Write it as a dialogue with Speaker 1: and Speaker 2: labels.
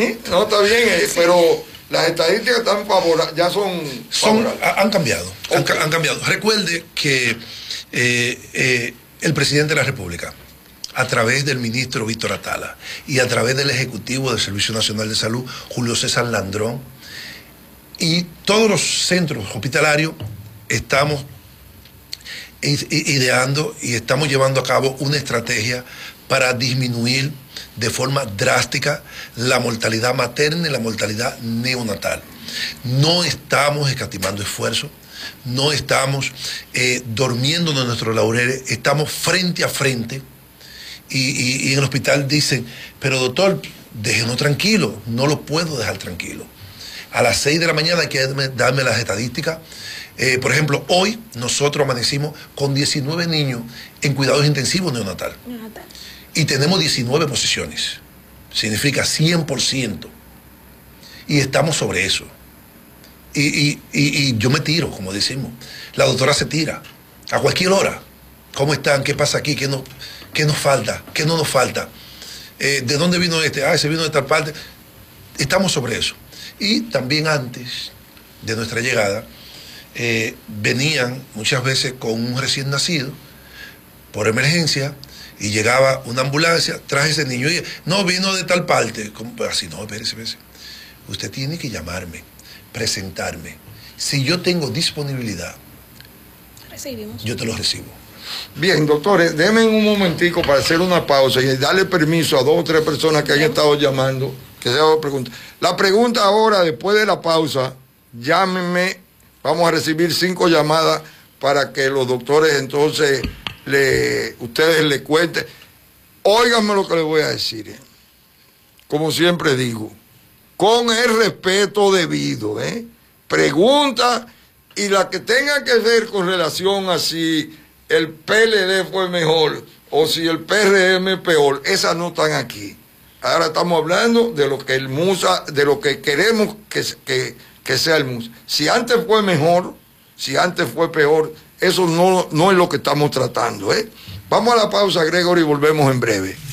Speaker 1: No, está bien, pero las estadísticas están favorables, ya
Speaker 2: han cambiado.
Speaker 1: Okay.
Speaker 2: Han cambiado. Recuerde que el presidente de la República, a través del ministro Víctor Atala y a través del Ejecutivo del Servicio Nacional de Salud, Julio César Landrón, y todos los centros hospitalarios estamos ideando y estamos llevando a cabo una estrategia para disminuir de forma drástica la mortalidad materna y la mortalidad neonatal. No estamos escatimando esfuerzos, no estamos durmiendo en nuestros laureles, estamos frente a frente y en el hospital dicen, pero doctor, déjenos tranquilo, no lo puedo dejar tranquilo. A las 6 de la mañana hay que darme las estadísticas. Por ejemplo, hoy nosotros amanecimos con 19 niños en cuidados intensivos neonatal. Y tenemos 19 posiciones. Significa 100%. Y estamos sobre eso. Y yo me tiro, como decimos. La doctora se tira. A cualquier hora. ¿Cómo están? ¿Qué pasa aquí? ¿Qué nos falta? ¿Qué no nos falta? ¿De dónde vino este? Ah, ese vino de tal parte. Estamos sobre eso. Y también antes de nuestra llegada, venían muchas veces con un recién nacido por emergencia y llegaba una ambulancia, traje ese niño y no vino de tal parte. ¿Cómo? Así no, espérese. Usted tiene que llamarme, presentarme. Si yo tengo disponibilidad, yo te lo recibo.
Speaker 1: Bien, doctores, denme un momentico para hacer una pausa y darle permiso a 2 o 3 personas que han estado llamando que se hagan preguntas. La pregunta ahora, después de la pausa, llámenme, vamos a recibir 5 llamadas para que los doctores entonces ustedes le cuenten. Óiganme lo que les voy a decir, como siempre digo, con el respeto debido, pregunta, y la que tenga que ver con relación a si el PLD fue mejor o si el PRM peor, esas no están aquí. Ahora estamos hablando de lo que el MUSA, de lo que queremos que sea el MUSA. Si antes fue mejor, si antes fue peor, eso no es lo que estamos tratando, Vamos a la pausa, Gregory, y volvemos en breve.